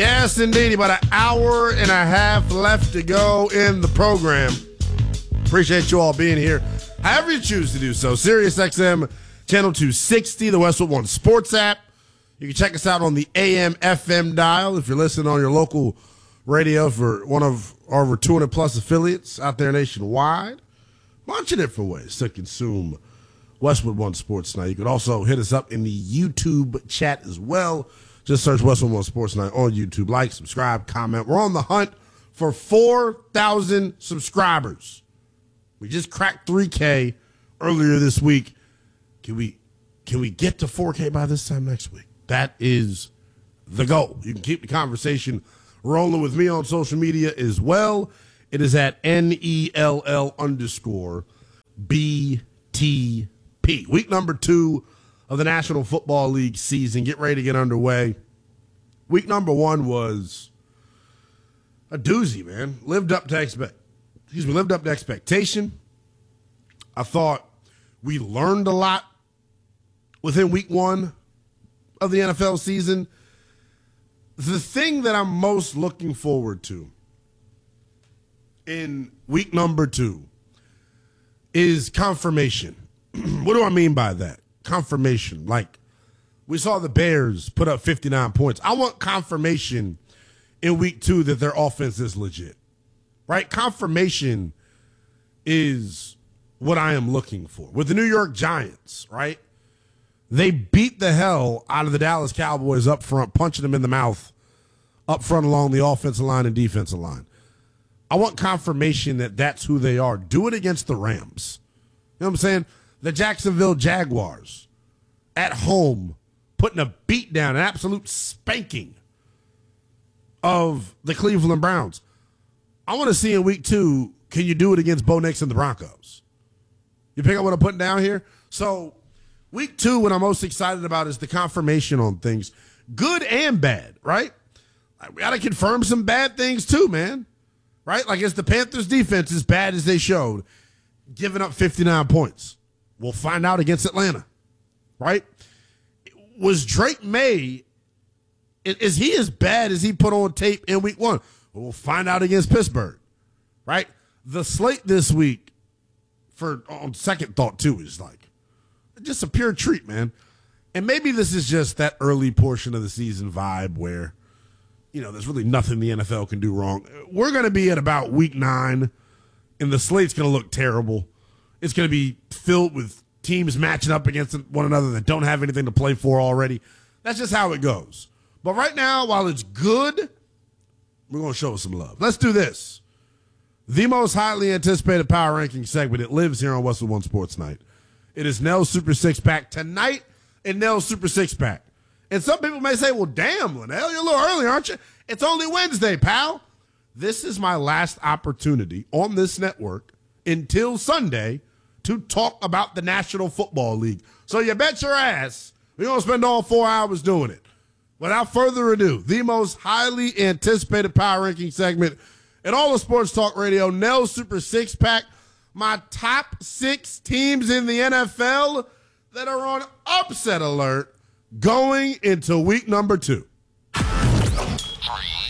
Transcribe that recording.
Yes, indeed. About an hour and a half left to go in the program. Appreciate you all being here. However you choose to do so. SiriusXM Channel 260, the Westwood One Sports app. You can check us out on the AM FM dial if you're listening on your local radio for one of our over 200-plus affiliates out there nationwide. Bunch of different ways to consume Westwood One Sports Night. You can also hit us up in the YouTube chat as well. Just search Westwood One Sports Night on YouTube. Like, subscribe, comment. We're on the hunt for 4,000 subscribers. We just cracked 3K earlier this week. Can we get to 4K by this time next week? That is the goal. You can keep the conversation rolling with me on social media as well. It is at NELL_BTP. Week number 2 of the National Football League season. Get ready to get underway. Week number 1 was a doozy, man. Lived up to expectation. I thought we learned a lot within week 1 of the NFL season. The thing that I'm most looking forward to in week number 2 is confirmation. What do I mean by that? Confirmation. Like, we saw the Bears put up 59 points. I want confirmation in week 2 that their offense is legit, right? Confirmation is what I am looking for. With the New York Giants, right? They beat the hell out of the Dallas Cowboys up front, punching them in the mouth up front along the offensive line and defensive line. I want confirmation that that's who they are. Do it against the Rams. You know what I'm saying? The Jacksonville Jaguars at home putting a beat down, an absolute spanking of the Cleveland Browns. I want to see in week 2, can you do it against Bo Nix and the Broncos? You pick up what I'm putting down here? So week 2, what I'm most excited about is the confirmation on things, good and bad, right? We got to confirm some bad things too, man, right? Like, is the Panthers' defense as bad as they showed, giving up 59 points? We'll find out against Atlanta, right? Was Drake May, is he as bad as he put on tape in week 1? We'll find out against Pittsburgh, right? The slate this week, on second thought too, is like just a pure treat, man. And maybe this is just that early portion of the season vibe where, you know, there's really nothing the NFL can do wrong. We're going to be at about week 9, and the slate's going to look terrible. It's going to be filled with teams matching up against one another that don't have anything to play for already. That's just how it goes. But right now, while it's good, we're going to show some love. Let's do this. The most highly anticipated power ranking segment. It lives here on Westwood One Sports Night. It is Nell's Super Six Pack tonight in Nell's Super Six Pack. And some people may say, well, damn, Linnell, you're a little early, aren't you? It's only Wednesday, pal. This is my last opportunity on this network until Sunday to talk about the National Football League. So you bet your ass we're going to spend all 4 hours doing it. Without further ado, the most highly anticipated power ranking segment in all of sports talk radio, Nell's Super Six Pack. My top 6 teams in the NFL that are on upset alert going into week number 2. 3,